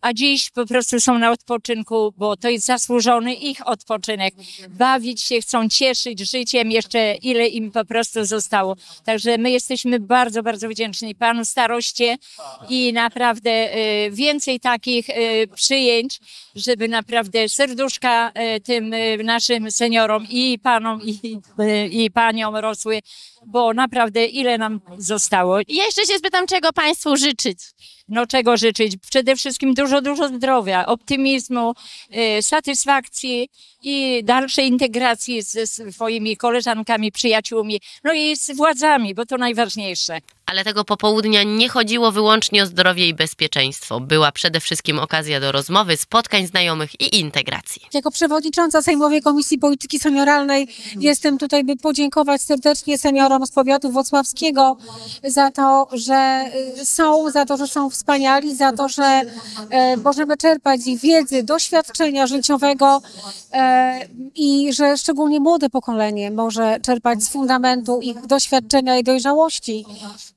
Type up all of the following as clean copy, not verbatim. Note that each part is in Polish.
a dziś po prostu są na odpoczynku, bo to jest zasłużony ich odpoczynek. Bawić się, chcą cieszyć życiem jeszcze ile im po prostu zostało. Także my jesteśmy bardzo, bardzo wdzięczni panu staroście i naprawdę więcej takich przyjęć, żeby naprawdę serduszka tym naszym seniorom i panom i paniom rosły, bo naprawdę ile nam zostało. I jeszcze się spytam, czego państwu życzyć? No czego życzyć? Przede wszystkim dużo, dużo zdrowia, optymizmu, satysfakcji i dalszej integracji ze swoimi koleżankami, przyjaciółmi, no i z władzami, bo to najważniejsze. Ale tego popołudnia nie chodziło wyłącznie o zdrowie i bezpieczeństwo. Była przede wszystkim okazja do rozmowy, spotkań znajomych i integracji. Jako przewodnicząca Sejmowej Komisji Polityki Senioralnej jestem tutaj, by podziękować serdecznie seniorom z powiatu włocławskiego za to, że są wspaniali, za to, że możemy czerpać z ich wiedzy, doświadczenia życiowego i że szczególnie młode pokolenie może czerpać z fundamentu ich doświadczenia i dojrzałości.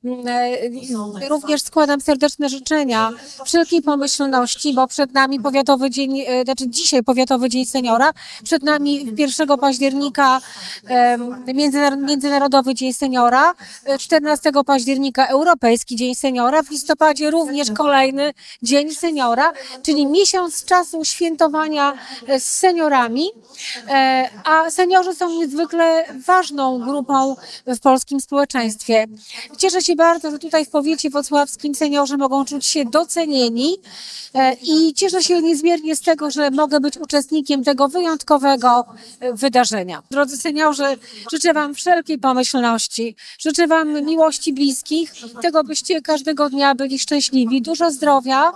Również składam serdeczne życzenia wszelkiej pomyślności, bo przed nami dzisiaj Powiatowy Dzień Seniora, przed nami 1 października Międzynarodowy Dzień Seniora, 14 października Europejski Dzień Seniora, w listopadzie również kolejny Dzień Seniora, czyli miesiąc czasu świętowania z seniorami, a seniorzy są niezwykle ważną grupą w polskim społeczeństwie. Cieszę się bardzo, że tutaj w powiecie włocławskim seniorzy mogą czuć się docenieni i cieszę się niezmiernie z tego, że mogę być uczestnikiem tego wyjątkowego wydarzenia. Drodzy seniorzy, życzę wam wszelkiej pomyślności, życzę wam miłości bliskich, tego byście każdego dnia byli szczęśliwi, dużo zdrowia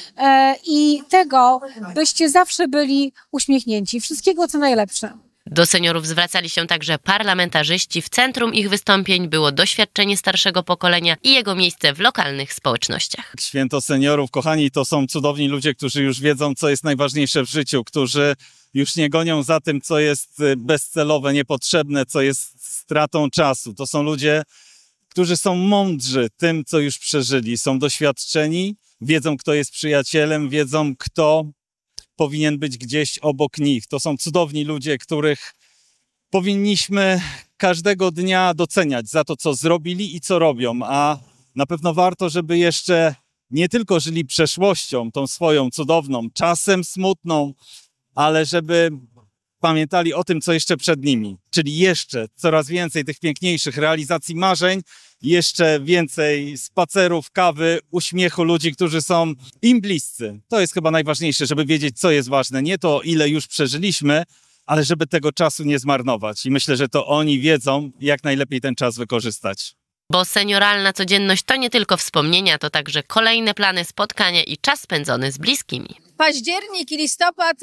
i tego, byście zawsze byli uśmiechnięci. Wszystkiego co najlepsze. Do seniorów zwracali się także parlamentarzyści. W centrum ich wystąpień było doświadczenie starszego pokolenia i jego miejsce w lokalnych społecznościach. Święto seniorów, kochani, to są cudowni ludzie, którzy już wiedzą, co jest najważniejsze w życiu, którzy już nie gonią za tym, co jest bezcelowe, niepotrzebne, co jest stratą czasu. To są ludzie, którzy są mądrzy tym, co już przeżyli, są doświadczeni, wiedzą, kto jest przyjacielem, wiedzą, kto powinien być gdzieś obok nich. To są cudowni ludzie, których powinniśmy każdego dnia doceniać za to, co zrobili i co robią, a na pewno warto, żeby jeszcze nie tylko żyli przeszłością, tą swoją cudowną, czasem smutną, ale żeby pamiętali o tym, co jeszcze przed nimi, czyli jeszcze coraz więcej tych piękniejszych realizacji marzeń, jeszcze więcej spacerów, kawy, uśmiechu ludzi, którzy są im bliscy. To jest chyba najważniejsze, żeby wiedzieć, co jest ważne. Nie to, ile już przeżyliśmy, ale żeby tego czasu nie zmarnować. I myślę, że to oni wiedzą, jak najlepiej ten czas wykorzystać. Bo senioralna codzienność to nie tylko wspomnienia, to także kolejne plany, spotkania i czas spędzony z bliskimi. Październik i listopad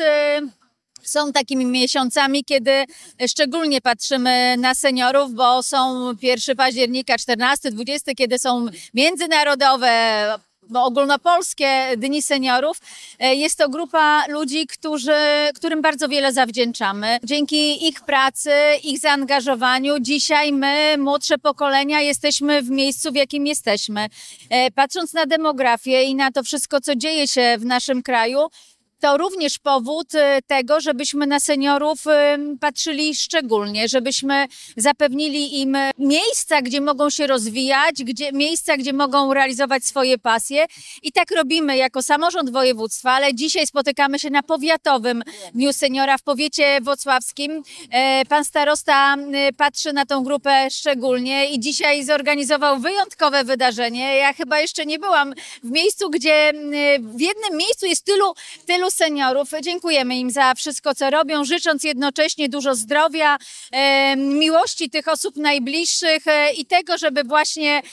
są takimi miesiącami, kiedy szczególnie patrzymy na seniorów, bo są 1 października, 14, 20, kiedy są międzynarodowe, ogólnopolskie Dni Seniorów. Jest to grupa ludzi, którym bardzo wiele zawdzięczamy. Dzięki ich pracy, ich zaangażowaniu dzisiaj my, młodsze pokolenia, jesteśmy w miejscu, w jakim jesteśmy. Patrząc na demografię i na to wszystko, co dzieje się w naszym kraju, to również powód tego, żebyśmy na seniorów patrzyli szczególnie, żebyśmy zapewnili im miejsca, gdzie mogą się rozwijać, miejsca, gdzie mogą realizować swoje pasje. I tak robimy jako samorząd województwa, ale dzisiaj spotykamy się na Powiatowym Dniu Seniora w powiecie włocławskim. Pan starosta patrzy na tą grupę szczególnie i dzisiaj zorganizował wyjątkowe wydarzenie. Ja chyba jeszcze nie byłam w miejscu, gdzie w jednym miejscu jest tylu seniorów. Dziękujemy im za wszystko, co robią, życząc jednocześnie dużo zdrowia, miłości tych osób najbliższych i tego, żeby właśnie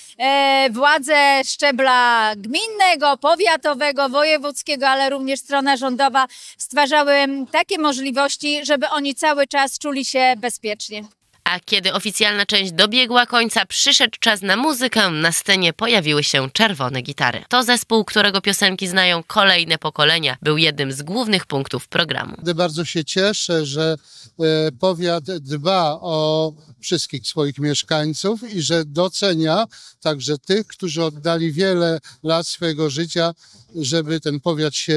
władze szczebla gminnego, powiatowego, wojewódzkiego, ale również strona rządowa stwarzały takie możliwości, żeby oni cały czas czuli się bezpiecznie. A kiedy oficjalna część dobiegła końca, przyszedł czas na muzykę. Na scenie pojawiły się Czerwone Gitary. To zespół, którego piosenki znają kolejne pokolenia. Był jednym z głównych punktów programu. Bardzo się cieszę, że powiat dba o wszystkich swoich mieszkańców i że docenia także tych, którzy oddali wiele lat swojego życia, żeby ten powiat się